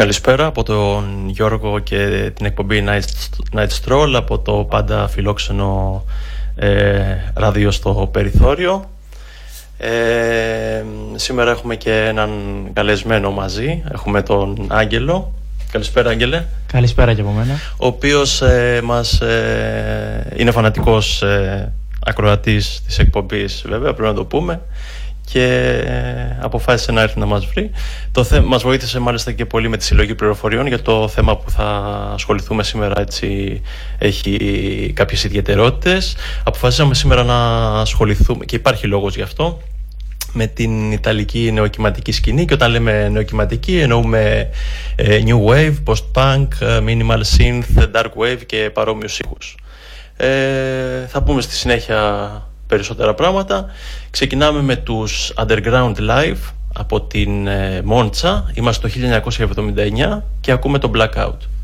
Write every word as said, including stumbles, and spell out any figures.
Καλησπέρα από τον Γιώργο και την εκπομπή Night, Night Stroll από το πάντα φιλόξενο ε, ράδιο στο περιθώριο. Ε, σήμερα έχουμε και έναν καλεσμένο μαζί. Έχουμε τον Άγγελο. Καλησπέρα, Άγγελε. Καλησπέρα και από μένα. Ο οποίος ε, μας ε, είναι φανατικός ε, ακροατής της εκπομπής, βέβαια, πρέπει να το πούμε, και αποφάσισε να έρθει να μας βρει. Το θε... Μας βοήθησε μάλιστα και πολύ με τη συλλογή πληροφοριών για το θέμα που θα ασχοληθούμε σήμερα, έτσι έχει κάποιες ιδιαιτερότητες. Αποφασίσαμε σήμερα να ασχοληθούμε, και υπάρχει λόγος γι' αυτό, με την ιταλική νεοκυματική σκηνή, και όταν λέμε νεοκυματική εννοούμε ε, new wave, post-punk, minimal synth, dark wave και παρόμοιους ήχους. Ε, θα πούμε στη συνέχεια περισσότερα πράγματα. Ξεκινάμε με τους Underground Live από την Μόντσα. Είμαστε το χίλια εννιακόσια εβδομήντα εννιά και ακούμε το Blackout.